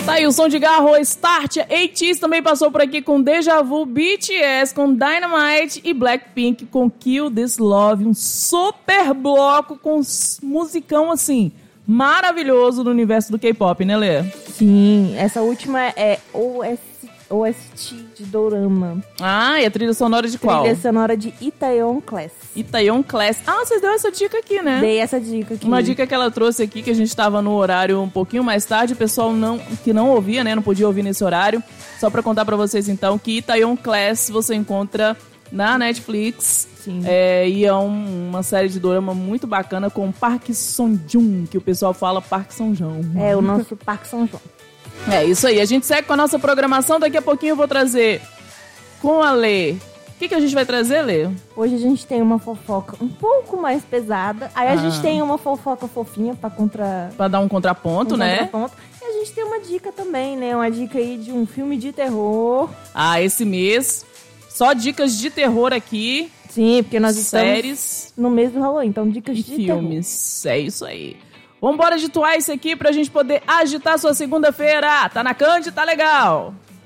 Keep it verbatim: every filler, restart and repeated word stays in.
Tá aí o som de Garro, Start, ATEEZ também passou por aqui com Deja Vu, B T S com Dynamite e Blackpink com Kill This Love. Um super bloco com musicão assim, maravilhoso no universo do K-pop, né, Lê? Sim, essa última é O S T de Dorama. Ah, e a trilha sonora de qual? Trilha sonora de Itaewon Class. Itaewon Class. Ah, vocês deu essa dica aqui, né? Dei essa dica aqui. Uma dica que ela trouxe aqui, que a gente tava no horário um pouquinho mais tarde, o pessoal não, que não ouvia, né? Não podia ouvir nesse horário. Só pra contar pra vocês, então, que Itaewon Class você encontra na Netflix. Sim. É, e é um, uma série de dorama muito bacana com Park Song-joon, que o pessoal fala Park Song-joon. É, o nosso Park Song-joon. É isso aí, a gente segue com a nossa programação. Daqui a pouquinho eu vou trazer com a Lê. O que, que a gente vai trazer, Lê? Hoje a gente tem uma fofoca um pouco mais pesada. Aí ah. a gente tem uma fofoca fofinha pra contra... Pra dar um contraponto, um né? Contraponto. E a gente tem uma dica também, né? Uma dica aí de um filme de terror. Ah, esse mês, só dicas de terror aqui. Sim, porque nós séries, estamos no mês do Halloween, então dicas e de filmes. Terror. É isso aí. Vambora de Twice aqui pra gente poder agitar sua segunda-feira. Tá na Cande, tá legal.